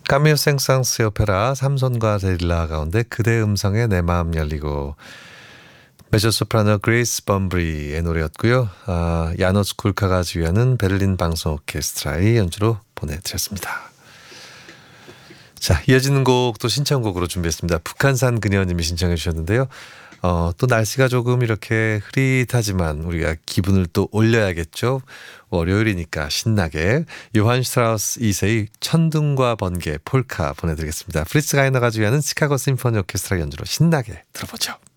까미오 생상스의 오페라 삼손과 데릴라 가운데 그대 음성에 내 마음 열리고, 메조소프라노 그레이스 범브리의 노래였고요. 야노스 굴카가 지휘하는 베를린 방송 오케스트라의 연주로 보내드렸습니다. 자, 이어지는 곡도 신청곡으로 준비했습니다. 북한산 그녀님이 신청해 주셨는데요. 또 날씨가 조금 이렇게 흐릿하지만 우리가 기분을 또 올려야겠죠. 월요일이니까 신나게 요한 슈트라우스 2세의 천둥과 번개 폴카 보내드리겠습니다. 프리츠 가이너가 주휘하는 시카고 심포니 오케스트라 연주로 신나게 들어보죠.